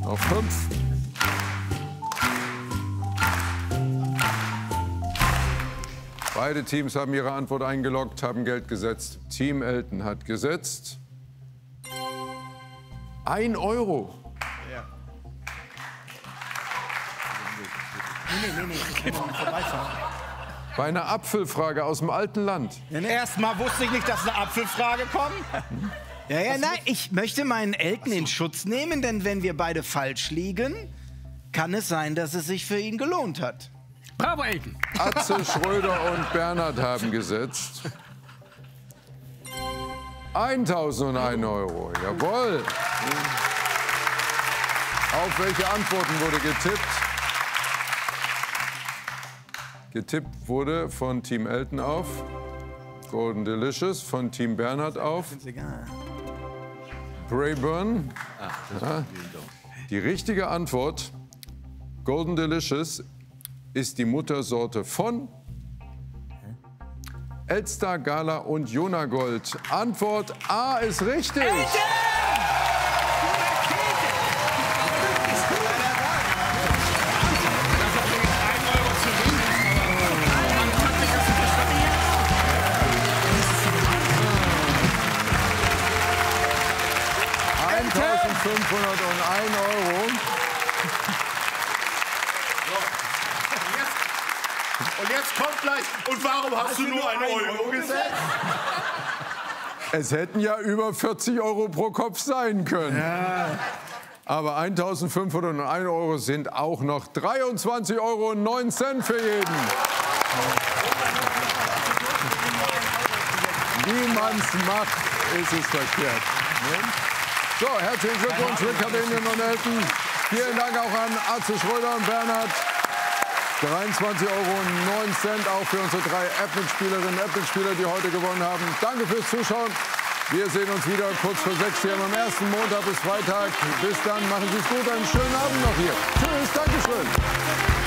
Auf 5. Beide Teams haben ihre Antwort eingeloggt, haben Geld gesetzt. Team Elton hat gesetzt 1 Euro. Ja. Nee. Vorbeifahren. Bei einer Apfelfrage aus dem alten Land. Erstmal wusste ich nicht, dass eine Apfelfrage kommt. Ja, nein, ich möchte meinen Elton in Schutz nehmen, denn wenn wir beide falsch liegen, kann es sein, dass es sich für ihn gelohnt hat. Bravo, Elton. Atze, Schröder und Bernhard haben gesetzt 1.001 Euro. Jawohl. Auf welche Antworten wurde getippt? Getippt wurde von Team Elton auf Golden Delicious, von Team Bernhard auf Ist egal. Braeburn. Ja. Die richtige Antwort, Golden Delicious, ist die Muttersorte von Elster, Gala und Jonagold. Antwort A ist richtig. €1.501. Und jetzt kommt gleich, und warum hast du nur 1 Euro gesetzt? Es hätten ja über 40 Euro pro Kopf sein können. Ja. Aber 1.501 Euro sind auch noch 23,09 Euro für jeden. Wie man's macht, ist es verkehrt. So, herzlichen Glückwunsch, Rick Cavanian und Elton. Vielen Dank auch an Atze, Schröder und Bernhard. 23,09 Euro auch für unsere 3 App-Mitspielerinnen und App-Mitspieler, die heute gewonnen haben. Danke fürs Zuschauen. Wir sehen uns wieder kurz vor 6 hier am ersten Montag bis Freitag. Bis dann, machen Sie es gut, einen schönen Abend noch hier. Tschüss, Dankeschön.